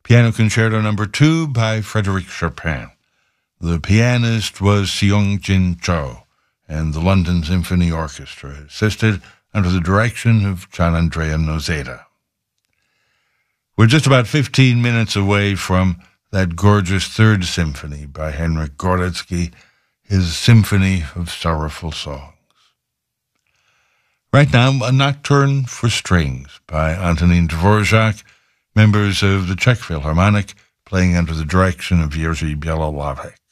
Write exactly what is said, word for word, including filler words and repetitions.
Piano Concerto Number Two by Frédéric Chopin. The pianist was Seong-Jin Cho, and the London Symphony Orchestra assisted under the direction of Gian-Andrea Nozeda. We're just about fifteen minutes away from that gorgeous Third Symphony by Henryk Górecki, his Symphony of Sorrowful Songs. Right now, a Nocturne for Strings by Antonín Dvorak, members of the Czech Philharmonic, playing under the direction of Jerzy Bělohlavek.